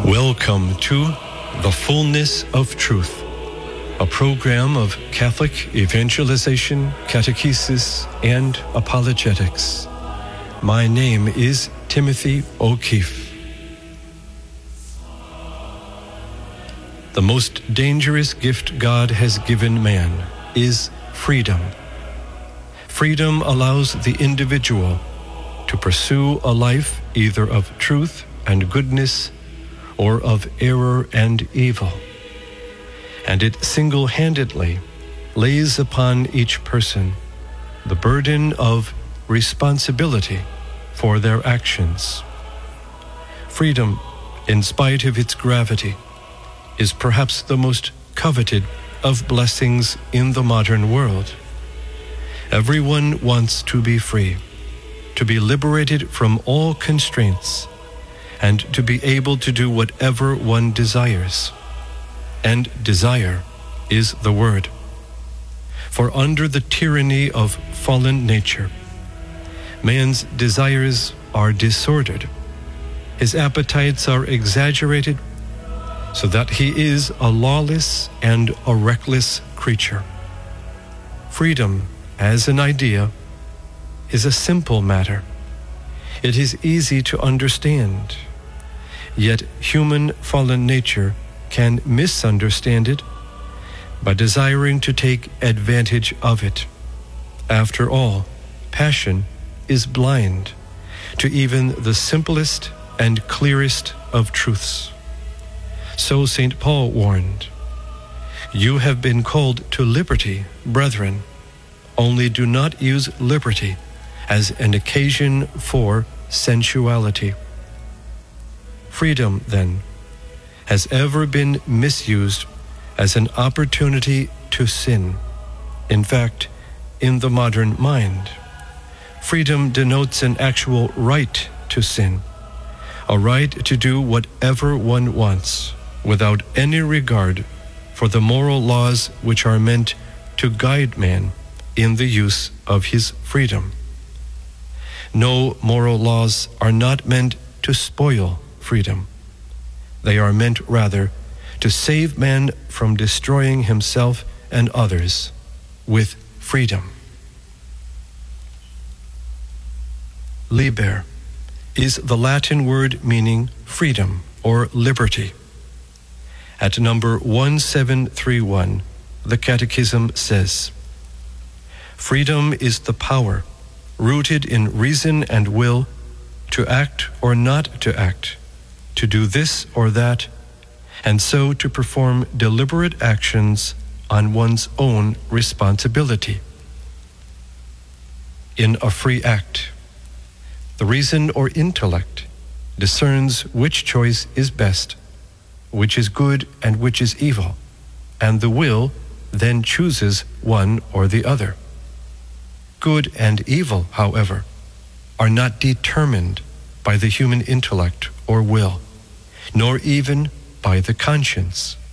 Welcome to The Fullness of Truth, a program of Catholic evangelization, catechesis, and apologetics. My name is Timothy O'Keefe. The most dangerous gift God has given man is freedom. Freedom allows the individual to pursue a life either of truth and goodness or of error and evil. And it single-handedly lays upon each person the burden of responsibility for their actions. Freedom, in spite of its gravity, is perhaps the most coveted of blessings in the modern world. Everyone wants to be free, to be liberated from all constraints, and to be able to do whatever one desires. And desire is the word. For under the tyranny of fallen nature, man's desires are disordered. His appetites are exaggerated, so that he is a lawless and a reckless creature. Freedom, as an idea, is a simple matter. It is easy to understand. Yet human fallen nature can misunderstand it by desiring to take advantage of it. After all, passion is blind to even the simplest and clearest of truths. So St. Paul warned, "You have been called to liberty, brethren, only do not use liberty as an occasion for sensuality." Freedom, then, has ever been misused as an opportunity to sin. In fact, in the modern mind, freedom denotes an actual right to sin, a right to do whatever one wants, without any regard for the moral laws which are meant to guide man in the use of his freedom. No moral laws are not meant to spoil freedom. They are meant rather to save man from destroying himself and others with freedom. Liber is the Latin word meaning freedom or liberty. At number 1731, the Catechism says, "Freedom is the power, rooted in reason and will, to act or not to act, to do this or that, and so to perform deliberate actions on one's own responsibility." In a free act, the reason or intellect discerns which choice is best, which is good and which is evil, and the will then chooses one or the other. Good and evil, however, are not determined by the human intellect or will, nor even by the conscience.